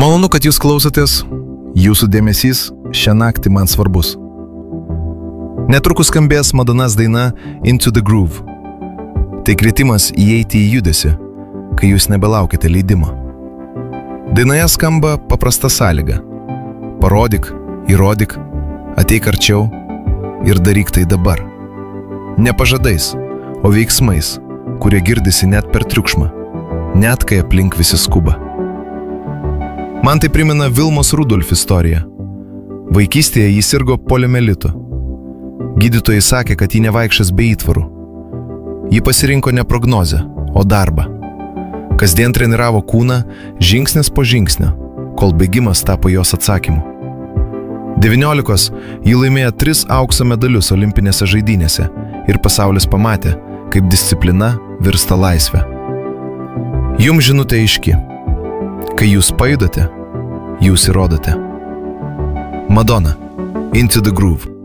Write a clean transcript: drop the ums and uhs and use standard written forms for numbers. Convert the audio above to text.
Malonu, kad jūs klausotės. Jūsų dėmesys šią naktį man svarbus. Netrukus skambės Madonas daina Into the Groove. Tai kvietimas įeiti į judesį, kai jūs nebelaukite leidimo. Dainoje skamba paprasta sąlyga. Parodyk, įrodyk, ateik arčiau ir daryk tai dabar. Ne pažadais, o veiksmais, kurie girdisi net per triukšmą, net kai aplink visi skuba. Man tai primena Vilmos Rudolf istoriją. Vaikystėje jis sirgo poliomielitu. Gydytojai sakė, kad ji nevaikščios be įtvarų. Ji pasirinko ne prognozę, o darbą. Kasdien treniravo kūną žingsnis po žingsnio, kol bėgimas tapo jos atsakymu. 19 ji laimėjo 3 aukso medalius olimpinėse žaidynėse ir pasaulis pamatė, kaip disciplina virsta laisvė. Jums žinutė aiški. Kai jūs pajudate, jūs įrodote. Madonna, Into the Groove.